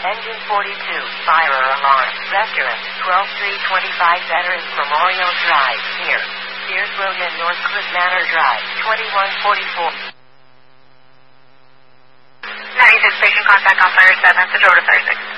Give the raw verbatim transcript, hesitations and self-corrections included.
Engine forty-two, fire alarm, restaurant, twelve three twenty-five Veterans Memorial Drive, near Sears Road and Northcliffe Manor Drive, twenty-one forty-four. ninety-six, patient contact on Fire seven, to Florida Fire six.